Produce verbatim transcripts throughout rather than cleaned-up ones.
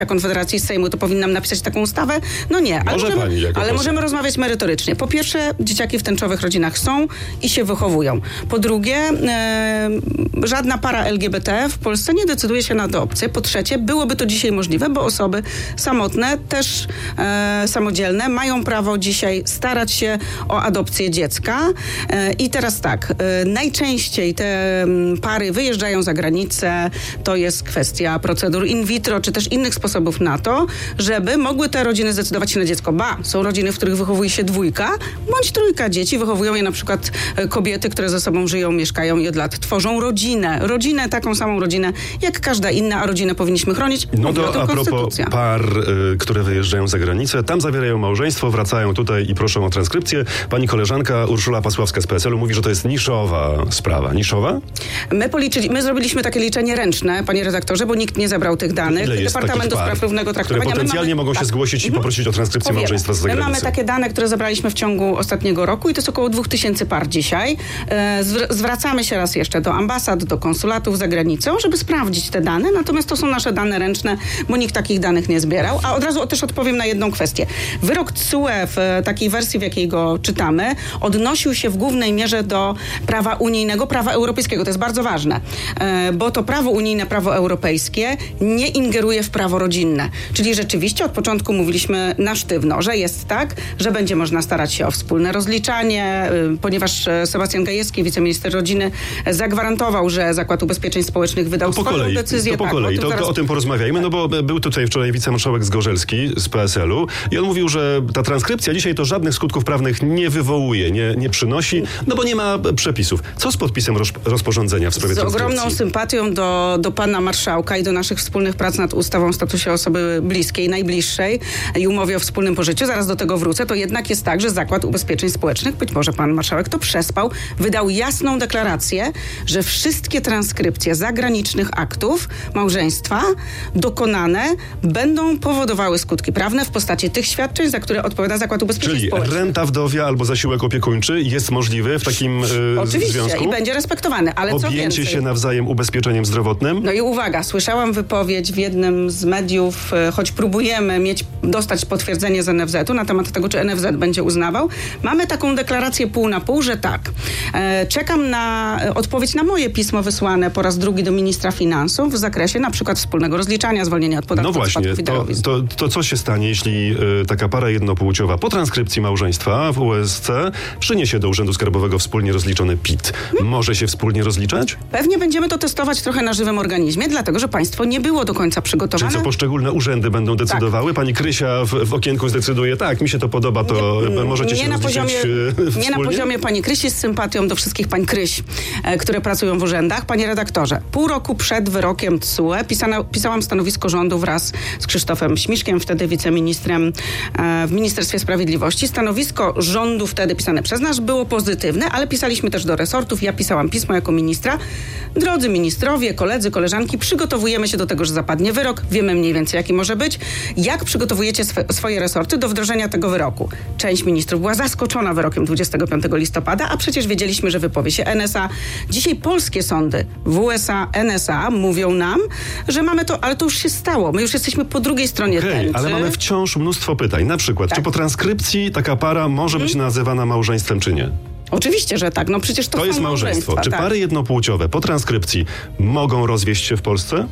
Konfederacji z Sejmu, to powinnam napisać taką ustawę? No nie. Ale, Może możemy, pani jako ale poseł. możemy rozmawiać merytorycznie. Po pierwsze, dzieciaki w tęczowych rodzinach są i się wychowują. Po drugie, e, żadna para L G B T w Polsce nie decyduje się na adopcję. Po trzecie, byłoby to dzisiaj możliwe, bo osoby samotne, też e, samodzielne, mają prawo dzisiaj starać się o adopcję dziecka. E, I teraz tak, e, najczęściej te m, pary wyjeżdżają za granicę. To jest kwestia procedur in vitro, czy też innych sposobów na to, żeby mogły te rodziny zdecydować się na dziecko. Ba, są rodziny, w których wychowuje się dwójka bądź trójka dzieci. Wychowują je na przykład kobiety, które ze sobą żyją, mieszkają i od lat tworzą rodzinę. Rodzinę, taką samą rodzinę, jak każda inna, a rodzinę powinniśmy chronić. No Mówi o to tym a propos konstytucja. par, y, które wyjeżdżają za granicę, tam zawierają małżeństwo, wracają tutaj i proszą o transkrypcję. Pani koleżanka Urszula Pasławska z P S L u mówi, że to jest niszowa sprawa. Niszowa? My, policzyli, my zrobiliśmy takie liczenie ręczne, panie redaktorze, bo nikt nie zebrał tych danych. Ile jest Departament do takich par, Spraw Równego które Traktowania. potencjalnie mamy, mogą się tak. zgłosić i poprosić o transkrypcję Powiemy. małżeństwa z My zagranicy? mamy takie dane, które zebraliśmy w ciągu ostatniego roku i to jest około dwóch tysięcy par dzisiaj. E, zwr- zwracamy się raz jeszcze do ambasad, do konsulatów za granicą, żeby sprawdzić te dane, natomiast to są nasze dane ręczne, bo nikt takich danych nie zbierał. A od razu też odpowiem na jedną kwestię. Wyrok T S U E w e, takiej wersji, w jakiej go czytamy, odnosił się w głównej mierze do prawa unijnego, prawa europejskiego. To jest bardzo ważne, e, bo to prawo unijne, prawo europejskie nie ingeruje w prawo rodzinne. Czyli rzeczywiście od początku mówiliśmy na sztywno, że jest tak, że będzie można starać się o wspólne rozliczanie, y, ponieważ e, Sebastian Gajewski, wiceminister rodziny, e, zagwarantował, że Zakład Ubezpieczeń Społecznych wydał To po swoją kolei, decyzję. to po tak, kolei. o tym To, zaraz- to o tym porozmawiajmy, no bo był tutaj wczoraj wicemarszałek Zgorzelski z P S L u i on mówił, że ta transkrypcja dzisiaj to żadnych skutków prawnych nie wywołuje, nie, nie przynosi, no bo nie ma przepisów. Co z podpisem roz, rozporządzenia w sprawie Z transkrypcji? ogromną sympatią do, do pana marszałka i do naszych wspólnych prac nad ustawą o statusie osoby bliskiej, najbliższej i umowie o wspólnym pożyciu, zaraz do tego wrócę, to jednak jest tak, że Zakład Ubezpieczeń Społecznych, być może pan marszałek to przespał, wydał jasną deklarację, że wszystkie transkrypcje zagranicznych aktów małżeństwa dokonane będą powodowały skutki prawne w postaci tych świadczeń, za które odpowiada Zakład Ubezpieczeń Czyli Społecznych. renta wdowia albo zasiłek opiekuńczy jest możliwy w takim e, Oczywiście związku? i będzie respektowany, ale co Objęcie więcej... się nawzajem ubezpieczeniem zdrowotnym? No i uwaga, słyszałam wypowiedź w jednym z mediów, e, choć próbujemy mieć, dostać potwierdzenie z N F Z u na temat tego, czy N F Z będzie uznawał. Mamy taką deklarację pół na pół, że tak. E, czekam na e, odpowiedź na moje pismo wysłane po raz drugi do ministra finansów w zakresie na przykład wspólnego rozliczania, zwolnienia od podatku No od właśnie, spadków i to, darowizn. to, to co się stanie, jeśli y, taka para jednopłciowa po transkrypcji małżeństwa w U S C przyniesie do Urzędu Skarbowego wspólnie rozliczony P I T? Może się wspólnie rozliczać? Pewnie będziemy to testować trochę na żywym organizmie, dlatego że państwo nie było do końca Czyli przygotowane. co, poszczególne urzędy będą decydowały? Pani Krysia w, w okienku zdecyduje, tak, mi się to podoba, to Nie, możecie się nie na rozliczać poziomie, e, Nie wspólnie? na poziomie pani Krysi, z sympatią do wszystkich pań Kryś, e, które pracują w urzędach. Panie redaktorze, pół roku przed wyrokiem T S U E pisana, pisałam stanowisko rządu wraz z Krzysztofem Śmiszkiem, wtedy wiceministrem e, w Ministerstwie Sprawiedliwości. Stanowisko rządu wtedy pisane przez nas było pozytywne, ale pisaliśmy też do resortów. Ja pisałam pismo jako ministra. Drodzy ministrowie, koledzy, koleżanki, przygotowujemy się do tego, że zapadnie wyrok. Wiemy mniej więcej, jaki może być. Jak przygotowujecie swe, swoje resorty do wdrożenia tego wyroku? Część ministrów była zaskoczona wyrokiem dwudziestego piątego listopada, a przecież wiedzieliśmy, że wypowie się N S A. Dzisiaj polskie sądy w U S A, N S A mówią nam, że mamy to, ale to już się stało. My już jesteśmy po drugiej stronie Okej, tęczy. ale mamy wciąż mnóstwo pytań. Na przykład, Tak. czy po transkrypcji taka para może być nazywana małżeństwem, czy nie? Oczywiście, że tak. No przecież to, To są jest małżeństwo. Czy tak. pary jednopłciowe po transkrypcji mogą rozwieść się w Polsce?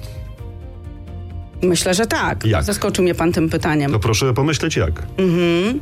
Myślę, że tak. Jak? Zaskoczył mnie pan tym pytaniem. No proszę pomyśleć jak. Mhm.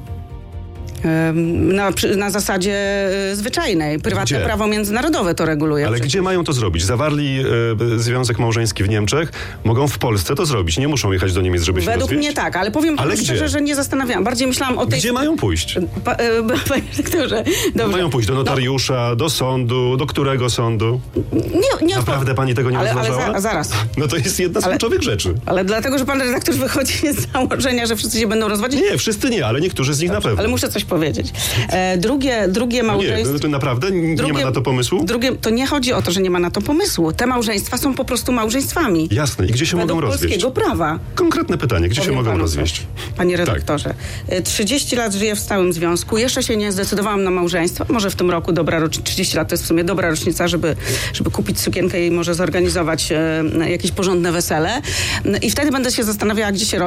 Ym, Na, przy- na zasadzie y, zwyczajnej. Prywatne Gdzie? prawo międzynarodowe to reguluje. Ale przecież. gdzie mają to zrobić? Zawarli e, związek małżeński w Niemczech, mogą w Polsce to zrobić. Nie muszą jechać do Niemiec, żeby się Według rozwieść. mnie tak, ale powiem panu Ale szczerze, gdzie? że nie zastanawiałam. Bardziej myślałam o tej... Gdzie mają pójść? Pa, y, panie redaktorze, dobrze. Mają pójść do notariusza, do sądu, do którego sądu? Nie, nie Naprawdę pani tego nie ale, ale rozważała? za, zaraz. No to jest jedna z Ale- kluczowych rzeczy. Ale dlatego, że pan redaktor wychodzi z założenia, że wszyscy się będą rozwodzić. Nie, wszyscy nie, ale niektórzy z nich na pewno. Ale muszę coś powiedzieć. E, drugie, drugie małżeństwo... No nie, to naprawdę nie drugie, ma na to pomysłu? Drugie, to nie chodzi o to, że nie ma na to pomysłu. Te małżeństwa są po prostu małżeństwami. Jasne. I gdzie się Według mogą rozwieść? polskiego prawa. Konkretne pytanie. Gdzie Powiem się mogą panu rozwieść? coś, panie redaktorze. Tak. trzydzieści lat żyję w stałym związku. Jeszcze się nie zdecydowałam na małżeństwo. Może w tym roku dobra rocznica. trzydzieści lat to jest w sumie dobra rocznica, żeby, żeby kupić sukienkę i może zorganizować e, jakieś porządne wesele. I wtedy będę się zastanawiała, gdzie się